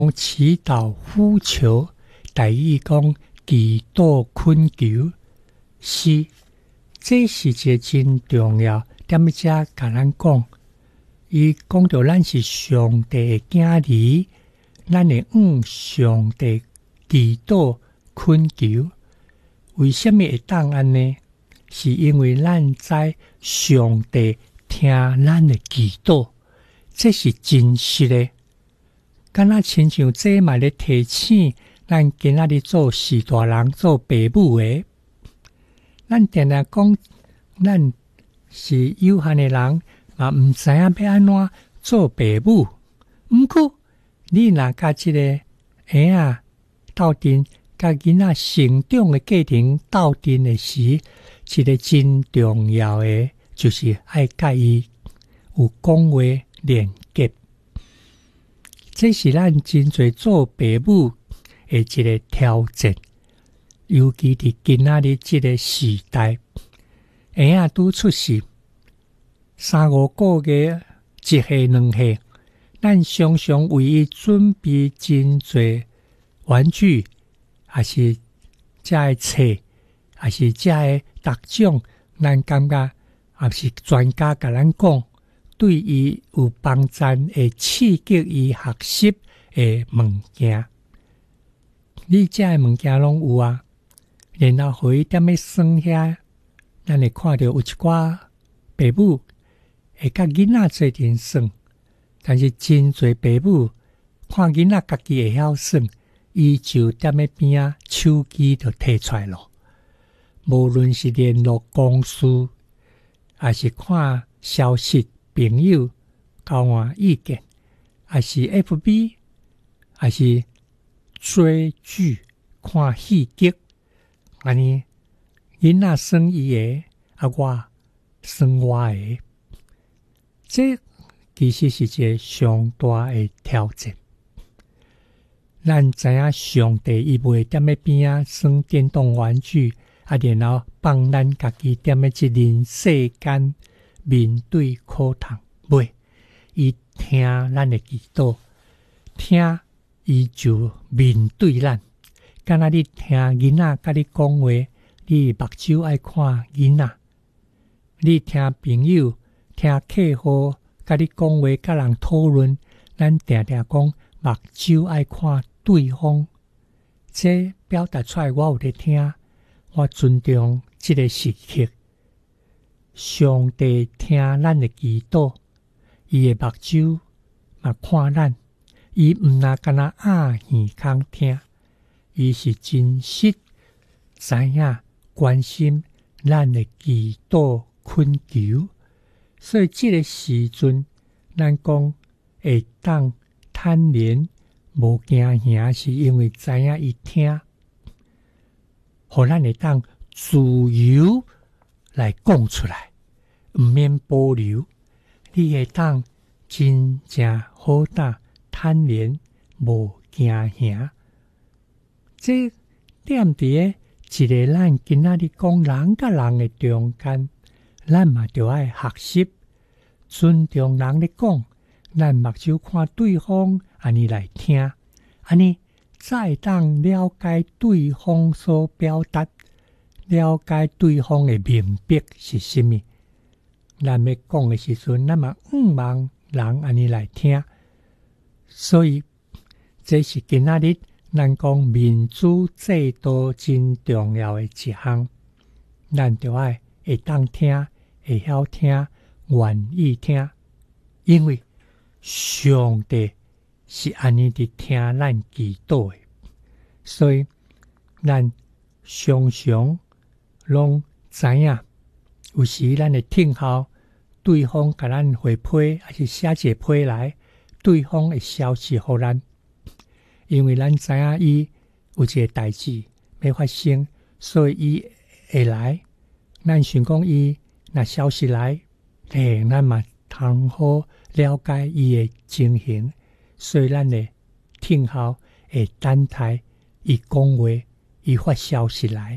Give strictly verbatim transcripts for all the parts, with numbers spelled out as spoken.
祈祷呼求，台语讲祈祷恳求，是这是一个真重要。踮咧遮甲咱讲，伊讲到咱是上帝的囝儿，咱会向上帝祈祷恳求。为什么会当安呢？是因为咱知上帝听咱的祈祷，这是真实的。敢若亲像这嘛咧提醒咱今仔日做士大人做爸母的，咱定定讲咱是有限的人，嘛毋知影要安怎做爸母。毋过你若甲即个婴仔斗阵，甲囡仔成长的过程斗阵的时，一个真重要的就是爱甲伊有讲话连结。这是咱真侪做爸母的一个挑战，尤其伫今仔日这个时代，婴仔拄出世三五个月，一岁两岁，咱常常为伊准备真侪玩具，还是遮的册，还是遮的特种，咱感觉也是专家甲咱讲，对伊有帮助会刺激伊学习的物件。你遮的物件拢有啊，然后互伊踮咧算遐，咱会看到有一寡爸母会甲囡仔做阵算，但是真侪爸母看囡仔家己会晓算，伊就踮咧边仔手机就摕出来咯。无论是联络公司，还是看消息，朋友交换意见，还是 F B， 还是追剧、看戏剧，安尼囡仔算伊的，啊我算我的，这其实是一个上大的挑战。咱知影上帝伊袂踮咧边仔算电动玩具，啊然后放咱家己踮咧一人世间面对苦痛，袂伊听咱的祈祷，听伊就面对咱。敢若你听囡仔甲你讲话，你目睭爱看囡仔；你听朋友、听客户甲你讲话，甲人讨论，咱定定讲目睭爱看对方。这表达出来，我有咧听，我尊重这个时刻。上帝听咱的祈祷，伊的目睭嘛看咱，伊毋那干那暗耳孔听，伊是真实知影关心咱的祈祷恳求。所以这个时阵，咱讲会当坦然无惊吓，是因为知影伊听，互咱会当自由来讲出来，毋免保留。你会当真正好胆坦然无惊吓。这踮伫诶一个咱今仔日讲人甲人诶中间，咱嘛着爱学习尊重人咧讲，咱目睭看对方，安尼来听，安尼才会当了解对方所表达，了解对方诶明白是甚物。咱要讲诶时阵，咱嘛毋望人安尼来听。所以这是今仔日咱讲民主制度真重要诶一项，咱着爱会当听，会晓听，愿意听，因为上帝是安尼伫听咱祈祷诶。所以咱常常拢知影，有时咱会听候对方甲咱回批，还是写一个批来，对方会消息互咱，因为咱知影伊有一个代志要发生，所以伊会来。咱想讲伊若消息来，嘿，咱嘛通好了解伊的情形，所以咱会听候会等待伊讲话，伊发消息来。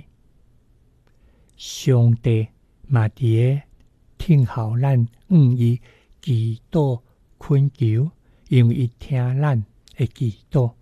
上帝嘛伫个听候咱向伊祈祷恳求，因为伊听咱的祈祷。